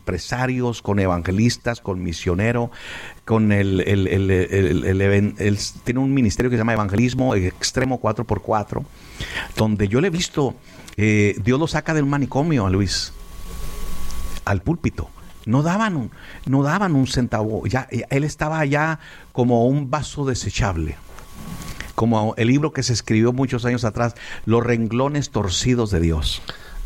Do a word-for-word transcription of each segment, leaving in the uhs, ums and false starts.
empresarios, con evangelistas, con misioneros, con el, el, el, el, el, el, el tiene un ministerio que se llama Evangelismo Extremo cuatro por cuatro, donde yo le he visto, eh, Dios lo saca del manicomio a Luis, al púlpito. No daban un, no daban un centavo, ya, él estaba allá como un vaso desechable, como el libro que se escribió muchos años atrás, Los renglones torcidos de Dios.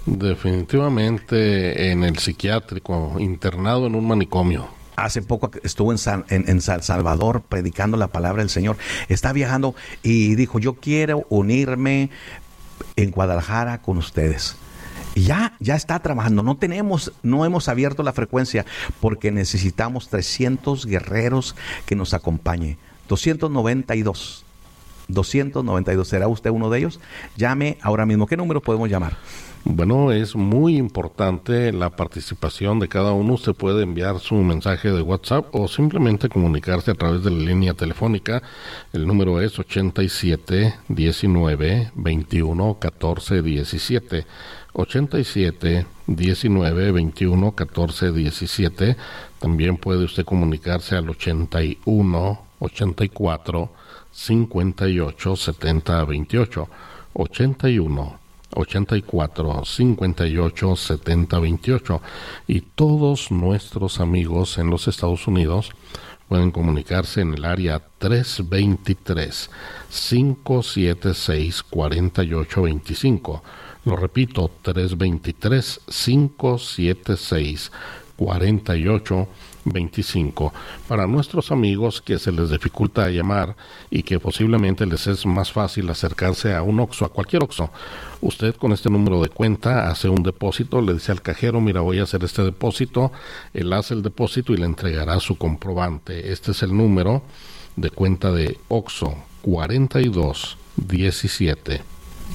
Definitivamente en el psiquiátrico, internado en un manicomio. Hace poco estuvo en San, en, en San Salvador predicando la palabra del Señor. Está viajando y dijo, yo quiero unirme en Guadalajara con ustedes. Y ya, ya está trabajando. No tenemos, no hemos abierto la frecuencia porque necesitamos trescientos guerreros que nos acompañen. doscientos noventa y dos. doscientos noventa y dos. ¿Será usted uno de ellos? Llame ahora mismo. ¿Qué número podemos llamar? Bueno, es muy importante la participación de cada uno. Usted puede enviar su mensaje de WhatsApp o simplemente comunicarse a través de la línea telefónica. El número es ochenta y siete, diecinueve, veintiuno, catorce, diecisiete. ochenta y siete, diecinueve, veintiuno, catorce, diecisiete. También puede usted comunicarse al ochenta y uno, ochenta y cuatro, cincuenta y ocho, setenta, veintiocho. ochenta y uno, ochenta y cuatro, cincuenta y ocho, setenta, veintiocho. Y todos nuestros amigos en los Estados Unidos pueden comunicarse en el área tres veintitrés, cinco setenta y seis, cuarenta y ocho veinticinco. Lo repito, tres veintitrés, cinco setenta y seis, cuarenta y ocho veinticinco. Para nuestros amigos que se les dificulta llamar y que posiblemente les es más fácil acercarse a un Oxxo, a cualquier Oxxo, usted con este número de cuenta hace un depósito, le dice al cajero, mira, voy a hacer este depósito, él hace el depósito y le entregará su comprobante. Este es el número de cuenta de Oxxo, cuarenta y dos, diecisiete,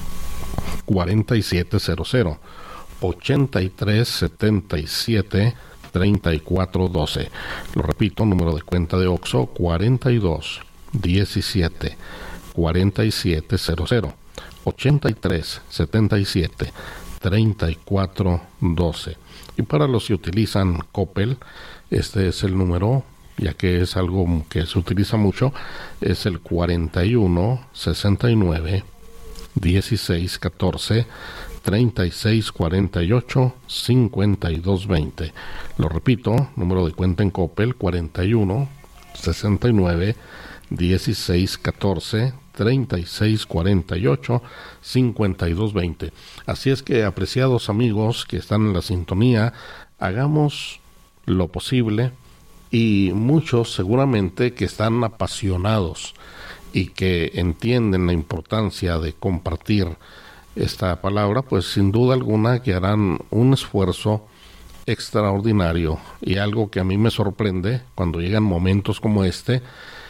cuarenta y siete cero cero, ochenta y tres, setenta y siete, treinta y cuatro doce. Lo repito, número de cuenta de Oxxo, cuarenta y dos, diecisiete, cuarenta y siete cero cero, ochenta y tres, setenta y siete, treinta y cuatro doce. Y para los que utilizan Coppel, este es el número, ya que es algo que se utiliza mucho, es el cuarenta y uno, sesenta y nueve, dieciséis, catorce, treinta y seis, cuarenta y ocho, cincuenta y dos veinte. Lo repito, número de cuenta en Coppel, cuarenta y uno, sesenta y nueve, dieciséis, catorce, treinta y seis, cuarenta y ocho, cincuenta y dos veinte. Así es que, apreciados amigos que están en la sintonía, hagamos lo posible, y muchos seguramente que están apasionados y que entienden la importancia de compartir esta palabra, pues sin duda alguna que harán un esfuerzo extraordinario. Y algo que a mí me sorprende cuando llegan momentos como este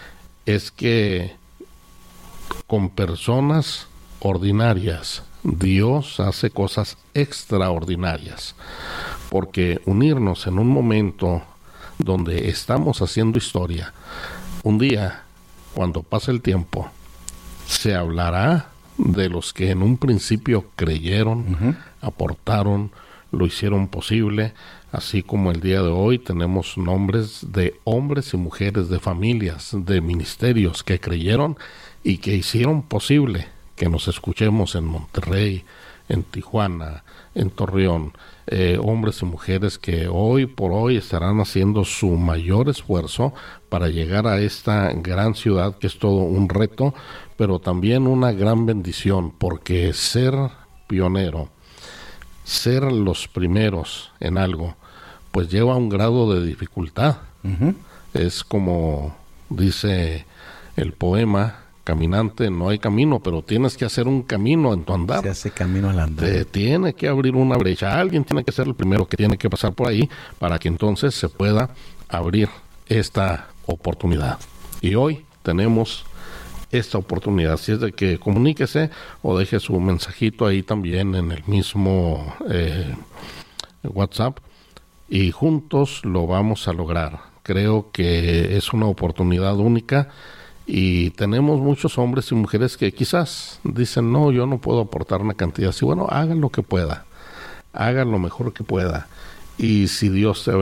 es que con personas ordinarias Dios hace cosas extraordinarias, porque unirnos en un momento donde estamos haciendo historia, un día, cuando pase el tiempo, se hablará de los que en un principio creyeron, uh-huh. aportaron, lo hicieron posible, así como el día de hoy tenemos nombres de hombres y mujeres, de familias, de ministerios que creyeron y que hicieron posible que nos escuchemos en Monterrey, en Tijuana, en Torreón, eh, hombres y mujeres que hoy por hoy estarán haciendo su mayor esfuerzo para llegar a esta gran ciudad, que es todo un reto, pero también una gran bendición, porque ser pionero, ser los primeros en algo, pues lleva un grado de dificultad. Uh-huh. Es como dice el poema, caminante no hay camino, pero tienes que hacer un camino en tu andar. Se hace camino al andar. Te tiene que abrir una brecha. Alguien tiene que ser el primero que tiene que pasar por ahí para que entonces se pueda abrir esta oportunidad. Y hoy tenemos esta oportunidad. Así es de que comuníquese o deje su mensajito ahí también en el mismo eh, WhatsApp y juntos lo vamos a lograr. Creo que es una oportunidad única. Y tenemos muchos hombres y mujeres que quizás dicen, no, yo no puedo aportar una cantidad así. Bueno, hagan lo que pueda, hagan lo mejor que pueda. Y si Dios te